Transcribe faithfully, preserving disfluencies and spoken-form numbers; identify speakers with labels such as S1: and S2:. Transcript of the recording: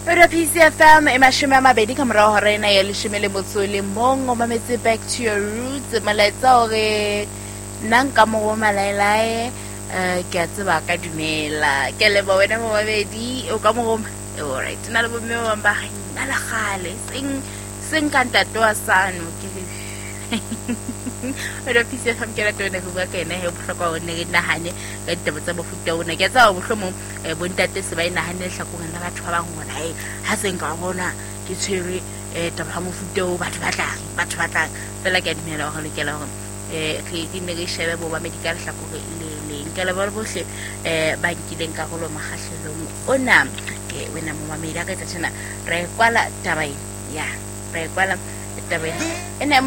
S1: Ora P C F M e mashome a mabedi ka morao hora ena ya leshome le motso le mong o mametse back to your roots maletsa hore nang ka mo malaelae eh ke a tseba ka dumela ke le ba wena mo mabedi o ka mo alright nna le bo mme wa mba nna la gale sing sing ka ntato wa sano ke ora P C F M ke la tone go ba ke ena he bohlokwa o ne na hane ka ditaba tsa bofuta ona ke tsa bohlomo bo ntate se ba ina hane hlakong la batho ba bang hona e ha se nka bona ke tshwere eh taba ha mofuta o batho ba tlang batho ba tlang fela ke dimela ho lekela hore eh ke ne ke shebe bo ba medical hlakong le le nkela ba bohle eh ba nkileng ka holo makgahlelong ona ke wena mo mamela ka tsena re kwala taba ya re kwala taba ena